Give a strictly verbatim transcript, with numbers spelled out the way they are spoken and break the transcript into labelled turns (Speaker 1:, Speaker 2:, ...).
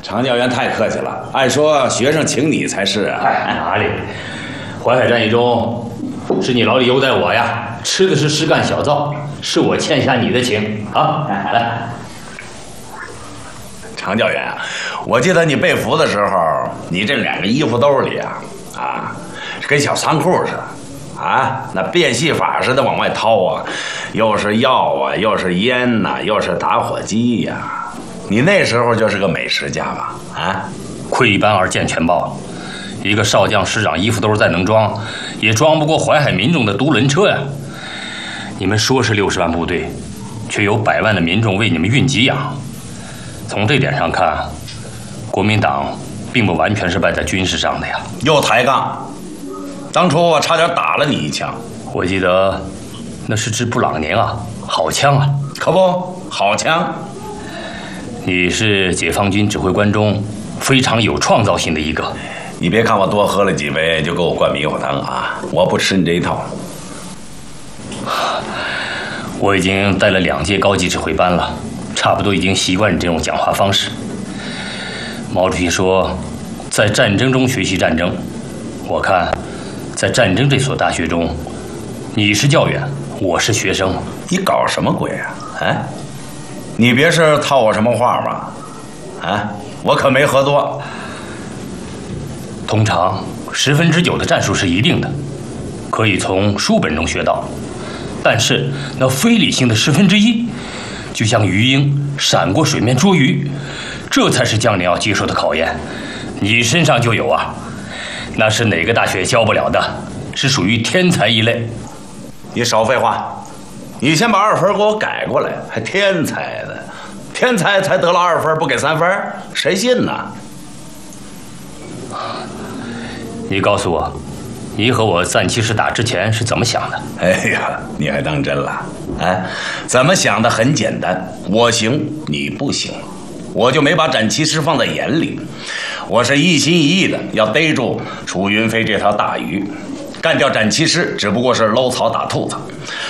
Speaker 1: 常教员太客气了，按说学生请你才是啊。
Speaker 2: 哎，哪里？淮海战役中，是你老李优待我呀，吃的是实干小灶，是我欠下你的情啊！来，
Speaker 1: 常教员啊，我记得你被俘的时候，你这两个衣服兜里啊，啊，跟小仓库似的，啊，那变戏法似的往外掏啊，又是药啊，又是烟呐、啊，又是打火机呀、啊。你那时候就是个美食家吧？啊，
Speaker 2: 窥一斑而见全豹。一个少将师长衣服兜再能装，也装不过淮海民众的独轮车呀。你们说是六十万部队，却有百万的民众为你们运给养。从这点上看，国民党并不完全是败在军事上的呀。
Speaker 1: 又抬杠！当初我差点打了你一枪。
Speaker 2: 我记得那是支布朗宁啊，好枪啊！
Speaker 1: 可不，好枪。
Speaker 2: 你是解放军指挥官中非常有创造性的一个。
Speaker 1: 你别看我多喝了几杯就给我灌迷糊汤啊！我不吃你这一套。
Speaker 2: 我已经带了两届高级指挥班了，差不多已经习惯你这种讲话方式。毛主席说，在战争中学习战争。我看，在战争这所大学中，你是教员，我是学生。
Speaker 1: 你搞什么鬼啊？啊？你别是套我什么话吧？啊？我可没喝多。
Speaker 2: 通常十分之九的战术是一定的，可以从书本中学到，但是那非理性的十分之一，就像鱼鹰闪过水面捉鱼，这才是将领要接受的考验。你身上就有啊，那是哪个大学教不了的，是属于天才一类。
Speaker 1: 你少废话，你先把二分给我改过来，还天才的，天才才得了二分不给三分，谁信呢？
Speaker 2: 你告诉我，你和我暂期师打之前是怎么想的？
Speaker 1: 哎呀，你还当真了？哎，怎么想的很简单，我行你不行，我就没把展期师放在眼里。我是一心一意的要逮住楚云飞这条大鱼，干掉展期师只不过是搂草打兔子。